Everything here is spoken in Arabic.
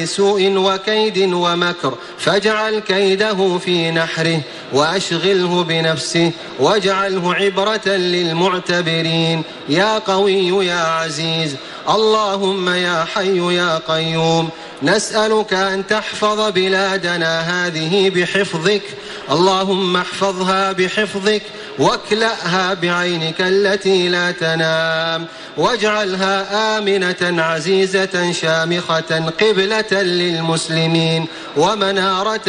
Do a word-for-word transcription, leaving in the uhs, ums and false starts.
سوء وكيد ومكر، فاجعل كيده في نحره وأشغله بنفسه واجعله عبرة للمعتبرين. يا قوي يا عزيز، اللهم يا حي يا قيوم، نسألك أن تحفظ بلادنا هذه بحفظك، اللهم احفظها بحفظك واكلأها بعينك التي لا تنام، واجعلها آمنة عزيزة شامخة قبلة للمسلمين ومنارة